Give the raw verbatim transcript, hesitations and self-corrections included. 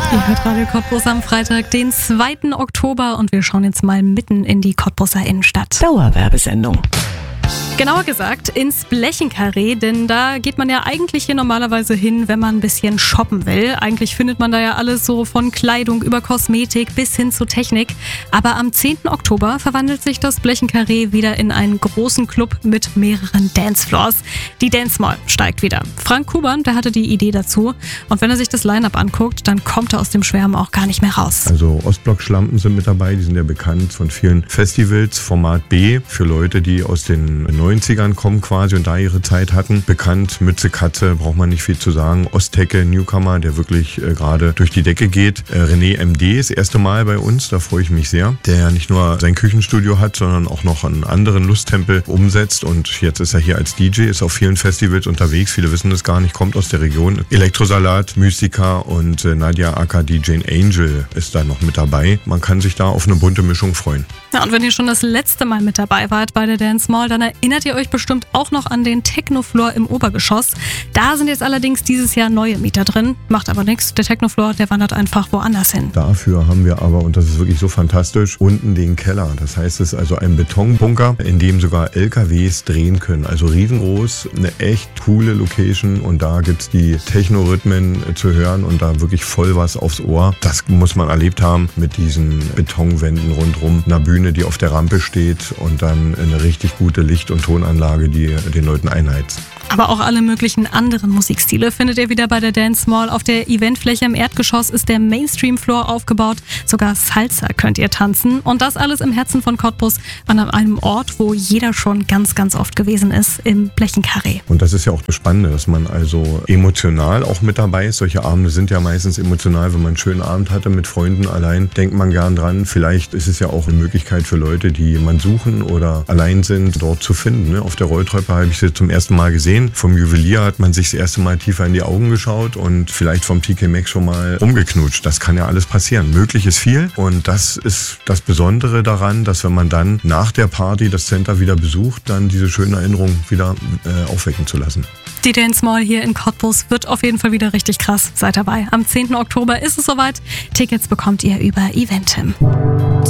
Ihr hört Radio Cottbus am Freitag, den zweiten Oktober, und wir schauen jetzt mal mitten in die Cottbuser Innenstadt. Dauerwerbesendung. Genauer gesagt ins Blechenkarree, denn da geht man ja eigentlich hier normalerweise hin, wenn man ein bisschen shoppen will. Eigentlich findet man da ja alles so von Kleidung über Kosmetik bis hin zu Technik. Aber am zehnten Oktober verwandelt sich das Blechenkarree wieder in einen großen Club mit mehreren Dancefloors. Die Dance Mall steigt wieder. Frank Kuban, der hatte die Idee dazu. Und wenn er sich das Line-Up anguckt, dann kommt er aus dem Schwärmen auch gar nicht mehr raus. Also Ostblock-Schlampen sind mit dabei, die sind ja bekannt von vielen Festivals. Format B für Leute, die aus den neunzigern kommen quasi und da ihre Zeit hatten. Bekannt, Mütze, Katze, braucht man nicht viel zu sagen. Osthecke, Newcomer, der wirklich äh, gerade durch die Decke geht. Äh, René M D, das erste Mal bei uns, da freue ich mich sehr. Der ja nicht nur sein Küchenstudio hat, sondern auch noch einen anderen Lusttempel umsetzt. Und jetzt ist er hier als D J, ist auf vielen Festivals unterwegs. Viele wissen das gar nicht, kommt aus der Region. Elektrosalat, Mystica und äh, Nadia aka D J Angel ist da noch mit dabei. Man kann sich da auf eine bunte Mischung freuen. Ja, und wenn ihr schon das letzte Mal mit dabei wart bei der Dance Mall, dann erinnert ihr euch bestimmt auch noch an den Technofloor im Obergeschoss. Da sind jetzt allerdings dieses Jahr neue Mieter drin. Macht aber nichts. Der Technofloor, der wandert einfach woanders hin. Dafür haben wir aber, und das ist wirklich so fantastisch, unten den Keller. Das heißt, es ist also ein Betonbunker, in dem sogar L K Ws drehen können. Also riesengroß, eine echt coole Location, und da gibt's die Techno-Rhythmen zu hören und da wirklich voll was aufs Ohr. Das muss man erlebt haben mit diesen Betonwänden rundherum, einer Bühne, die auf der Rampe steht, und dann eine richtig gute Licht- und Tonanlage, die den Leuten einheizt. Aber auch alle möglichen anderen Musikstile findet ihr wieder bei der Dance Mall. Auf der Eventfläche im Erdgeschoss ist der Mainstream-Floor aufgebaut. Sogar Salsa könnt ihr tanzen. Und das alles im Herzen von Cottbus, an einem Ort, wo jeder schon ganz, ganz oft gewesen ist, im Blechenkarree. Und das ist ja auch das Spannende, dass man also emotional auch mit dabei ist. Solche Abende sind ja meistens emotional, wenn man einen schönen Abend hatte mit Freunden allein. Denkt man gern dran. Vielleicht ist es ja auch eine Möglichkeit für Leute, die jemanden suchen oder allein sind, dort zu finden. Auf der Rolltreppe habe ich sie zum ersten Mal gesehen. Vom Juwelier hat man sich das erste Mal tiefer in die Augen geschaut und vielleicht vom T K Maxx schon mal umgeknutscht. Das kann ja alles passieren. Möglich ist viel, und das ist das Besondere daran, dass wenn man dann nach der Party das Center wieder besucht, dann diese schönen Erinnerungen wieder äh, aufwecken zu lassen. Die Dance Mall hier in Cottbus wird auf jeden Fall wieder richtig krass. Seid dabei. Am zehnten Oktober ist es soweit. Tickets bekommt ihr über Eventim.